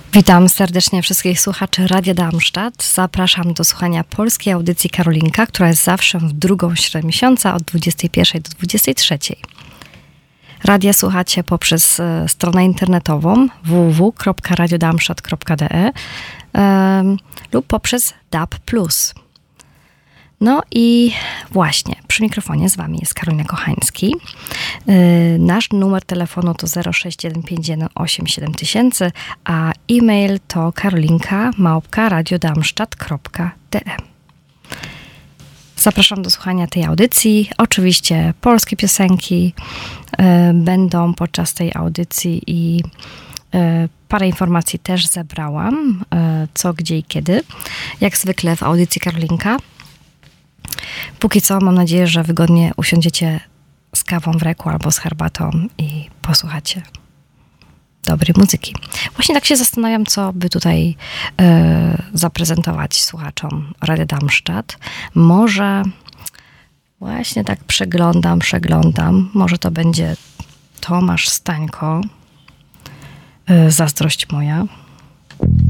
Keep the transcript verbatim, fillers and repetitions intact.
Witam serdecznie wszystkich słuchaczy Radia Darmstadt. Zapraszam do słuchania polskiej audycji Karolinka, która jest zawsze w drugą środę miesiąca od dwudziestej pierwszej do dwudziestej trzeciej. Radia słuchacie poprzez stronę internetową w w w kropka radio darmstadt kropka d e um, lub poprzez D A B plus. No i właśnie, przy mikrofonie z wami jest Karolina Kochański. Yy, nasz numer telefonu to zero sześć jeden pięć jeden osiem siedem tysięcy, a e-mail to karolinka małpka radiodarmstadt kropka d e. Zapraszam do słuchania tej audycji. Oczywiście polskie piosenki yy, będą podczas tej audycji i yy, parę informacji też zebrałam, yy, co, gdzie i kiedy. Jak zwykle w audycji Karolinka. Póki co mam nadzieję, że wygodnie usiądziecie z kawą w ręku albo z herbatą i posłuchacie dobrej muzyki. Właśnie tak się zastanawiam, co by tutaj e, zaprezentować słuchaczom Radia Darmstadt. Może właśnie tak przeglądam, przeglądam. Może to będzie Tomasz Stańko. E, zazdrość moja.